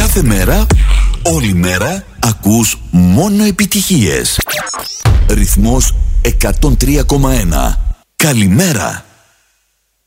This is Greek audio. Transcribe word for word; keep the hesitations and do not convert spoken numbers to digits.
Κάθε μέρα, όλη μέρα, ακούς μόνο επιτυχίες. Ρυθμός εκατόν τρία κόμμα ένα. Καλημέρα.